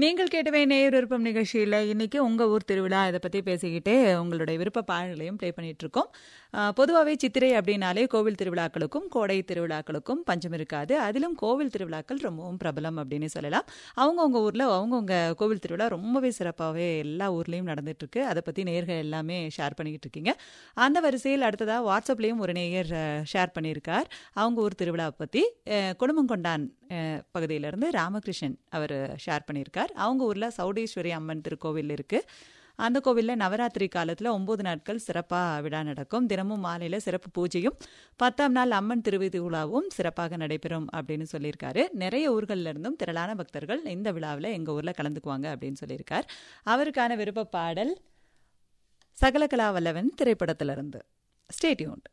நீங்கள் கேட்டவே நேயர் விருப்பம் நிகழ்ச்சியில் இன்னைக்கு உங்கள் ஊர் திருவிழா இதை பற்றி பேசிக்கிட்டே உங்களுடைய விருப்ப பாடல்களையும் ப்ளே பண்ணிட்டு இருக்கோம். பொதுவாகவே சித்திரை அப்படின்னாலே கோவில் திருவிழாக்களுக்கும் கோடை திருவிழாக்களுக்கும் பஞ்சம் இருக்காது. அதிலும் கோவில் திருவிழாக்கள் ரொம்பவும் பிரபலம் அப்படின்னு சொல்லலாம். அவங்கவுங்க ஊரில் அவங்கவுங்க கோவில் திருவிழா ரொம்பவே சிறப்பாகவே எல்லா ஊர்லேயும் நடந்துட்டு இருக்கு. அதை பற்றி நேயர்கள் எல்லாமே ஷேர் பண்ணிக்கிட்டு இருக்கீங்க. அந்த வரிசையில் அடுத்ததாக வாட்ஸ்அப்லேயும் ஒரு நேயர் ஷேர் பண்ணியிருக்கார் அவங்க ஊர் திருவிழாவை பற்றி. குடும்பங்கொண்டான் பகுதியிலிருந்து ராமகிருஷ்ணன் அவர் ஷேர் பண்ணியிருக்கார். அவங்க ஊரில் சௌடேஸ்வரி அம்மன் திருக்கோவில் இருக்குது. அந்த கோவிலில் நவராத்திரி காலத்தில் 9 நாட்கள் சிறப்பாக விழா நடக்கும். தினமும் மாலையில் சிறப்பு பூஜையும் 10ஆம் நாள் அம்மன் திருவிழாவும் சிறப்பாக நடைபெறும் அப்படின்னு சொல்லியிருக்காரு. நிறைய ஊர்களில் இருந்தும் திரளான பக்தர்கள் இந்த விழாவில் எங்கள் ஊரில் கலந்துக்குவாங்க அப்படின்னு சொல்லியிருக்கார். அவருக்கான விருப்ப பாடல் சகலகலா வல்லவன் திரைப்படத்திலிருந்து. Stay tuned.